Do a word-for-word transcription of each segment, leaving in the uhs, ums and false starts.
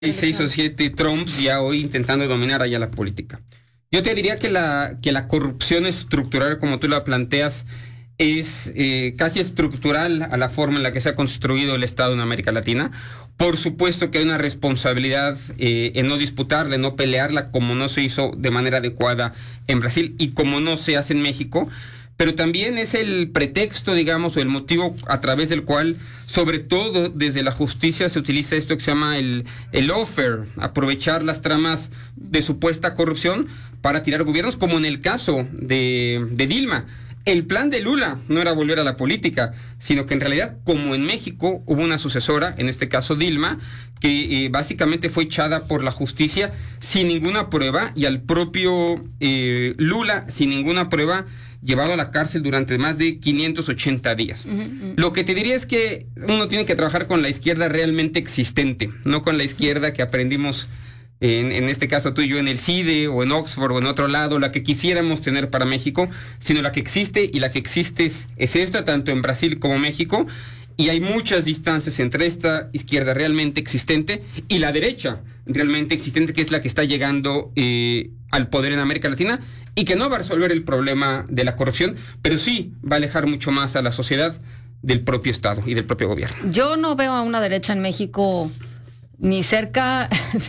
seis o siete Trumps ya hoy intentando dominar allá la política. Yo te diría que la, que la corrupción estructural, como tú la planteas, es eh, casi estructural a la forma en la que se ha construido el Estado en América Latina. Por supuesto que hay una responsabilidad eh, en no disputarla, en no pelearla, como no se hizo de manera adecuada en Brasil y como no se hace en México. Pero también es el pretexto, digamos, o el motivo a través del cual, sobre todo desde la justicia, se utiliza esto que se llama el, el lawfare, aprovechar las tramas de supuesta corrupción para tirar gobiernos, como en el caso de, de Dilma. El plan de Lula no era volver a la política, sino que en realidad, como en México, hubo una sucesora, en este caso Dilma, que eh, básicamente fue echada por la justicia sin ninguna prueba, y al propio eh, Lula, sin ninguna prueba, llevado a la cárcel durante más de quinientos ochenta días. Uh-huh, uh-huh. Lo que te diría es que uno tiene que trabajar con la izquierda realmente existente, no con la izquierda que aprendimos, en, en este caso tú y yo, en el CIDE o en Oxford o en otro lado, la que quisiéramos tener para México, sino la que existe, y la que existe es, es esta, tanto en Brasil como México, y hay muchas distancias entre esta izquierda realmente existente y la derecha realmente existente, que es la que está llegando eh, al poder en América Latina, y que no va a resolver el problema de la corrupción, pero sí va a alejar mucho más a la sociedad del propio Estado y del propio gobierno. Yo no veo a una derecha en México ni cerca,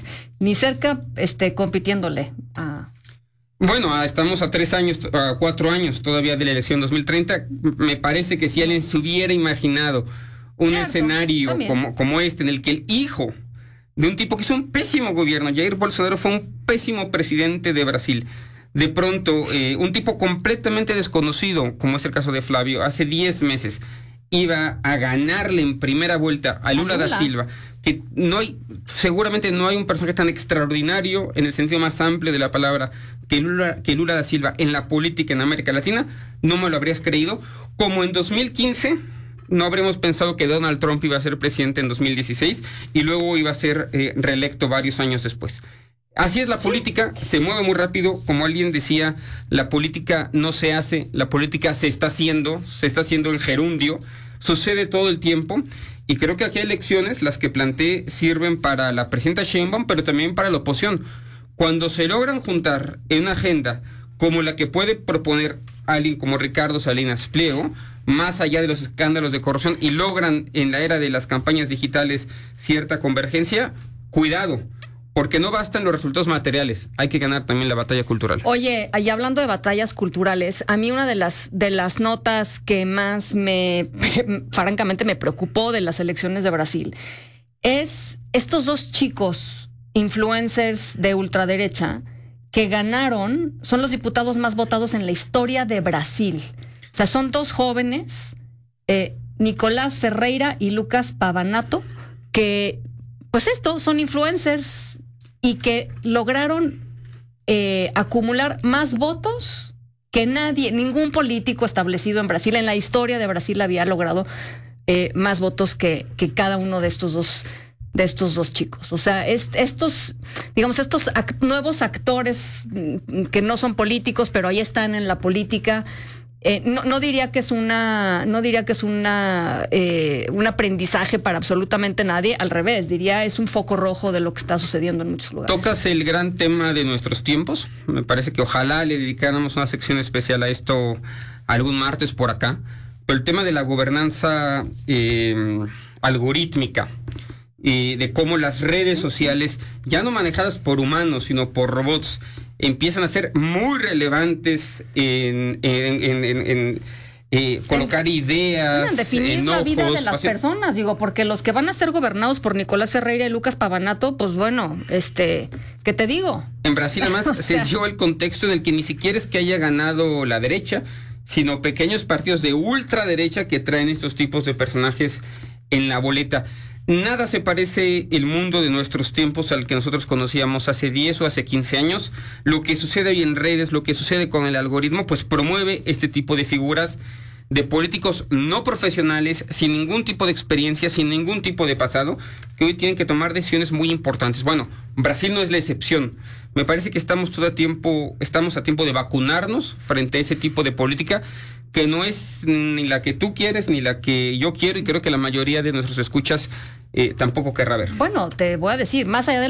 ni cerca, este, compitiéndole a... Bueno, estamos a tres años, a cuatro años todavía de la elección dos mil treinta. Me parece que si alguien se hubiera imaginado un Cierto, escenario como, como este, en el que el hijo de un tipo que hizo un pésimo gobierno, Jair Bolsonaro, fue un pésimo presidente de Brasil, de pronto eh, un tipo completamente desconocido, como es el caso de Flavio, hace diez meses, iba a ganarle en primera vuelta a Lula, Lula da Silva, que no hay, seguramente no hay un personaje tan extraordinario en el sentido más amplio de la palabra que Lula, que Lula da Silva en la política en América Latina. No me lo habrías creído. Como en dos mil quince no habríamos pensado que Donald Trump iba a ser presidente en dos mil dieciséis y luego iba a ser eh, reelecto varios años después. Así es la sí. política, se mueve muy rápido. Como alguien decía, la política no se hace, la política se está haciendo, se está haciendo en gerundio, sucede todo el tiempo, y creo que aquí hay elecciones, las que planteé, sirven para la presidenta Sheinbaum, pero también para la oposición. Cuando se logran juntar en una agenda como la que puede proponer alguien como Ricardo Salinas Pliego, más allá de los escándalos de corrupción, y logran en la era de las campañas digitales cierta convergencia, cuidado, porque no bastan los resultados materiales, hay que ganar también la batalla cultural. Oye, y hablando de batallas culturales, a mí una de las de las notas que más me, francamente, me preocupó de las elecciones de Brasil es estos dos chicos influencers de ultraderecha que ganaron, son los diputados más votados en la historia de Brasil. O sea, son dos jóvenes, eh, Nicolás Ferreira y Lucas Pavanato, que, pues esto, son influencers y que lograron eh, acumular más votos que nadie, ningún político establecido en Brasil, en la historia de Brasil, había logrado eh, más votos que, que cada uno de estos dos de estos dos chicos. O sea, es, estos, digamos, estos act- nuevos actores que no son políticos, pero ahí están en la política. Eh, no, no diría que es una, no diría que es una, eh, un aprendizaje para absolutamente nadie. Al revés, diría es un foco rojo de lo que está sucediendo en muchos lugares. Tocas el gran tema de nuestros tiempos. Me parece que ojalá le dedicáramos una sección especial a esto algún martes por acá. Pero el tema de la gobernanza eh, algorítmica, y de cómo las redes sociales, ya no manejadas por humanos, sino por robots, empiezan a ser muy relevantes en, en, en, en, en eh, colocar ideas, en definir enojos, la vida de las pasión. personas, digo, porque los que van a ser gobernados por Nicolás Ferreira y Lucas Pavanato, pues bueno, este, ¿qué te digo? En Brasil además o sea, se dio el contexto en el que ni siquiera es que haya ganado la derecha, sino pequeños partidos de ultraderecha que traen estos tipos de personajes en la boleta. Nada se parece el mundo de nuestros tiempos al que nosotros conocíamos hace diez o hace quince años. Lo que sucede hoy en redes, lo que sucede con el algoritmo, pues promueve este tipo de figuras de políticos no profesionales, sin ningún tipo de experiencia, sin ningún tipo de pasado, que hoy tienen que tomar decisiones muy importantes. Bueno, Brasil no es la excepción. Me parece que estamos todo a tiempo, estamos a tiempo de vacunarnos frente a ese tipo de política que no es ni la que tú quieres ni la que yo quiero, y creo que la mayoría de nuestros escuchas eh, tampoco querrá ver. Bueno, te voy a decir, más allá de